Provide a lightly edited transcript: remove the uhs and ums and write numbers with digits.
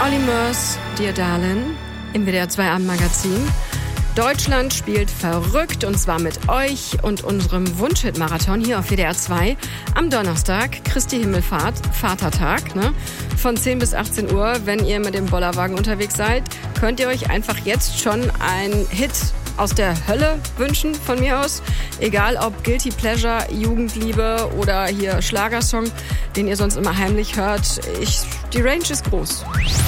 Olly Murs, Dear Darling, im WDR 2 Abendmagazin. Deutschland spielt verrückt und zwar mit euch und unserem Wunschhit-Marathon hier auf WDR 2 am Donnerstag, Christi Himmelfahrt, Vatertag, ne? Von 10 bis 18 Uhr, wenn ihr mit dem Bollerwagen unterwegs seid, könnt ihr euch einfach jetzt schon einen Hit aus der Hölle wünschen, von mir aus. Egal ob Guilty Pleasure, Jugendliebe oder hier Schlagersong, den ihr sonst immer heimlich hört. Die Range ist groß.